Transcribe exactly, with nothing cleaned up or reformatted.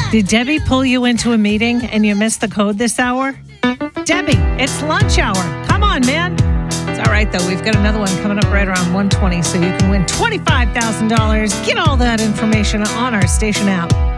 Did Debbie pull you into a meeting and you missed the code this hour? Debbie, it's lunch hour. Come on, man. It's all right, though. We've got another one coming up right around one twenty, so you can win twenty-five thousand dollars. Get all that information on our station app.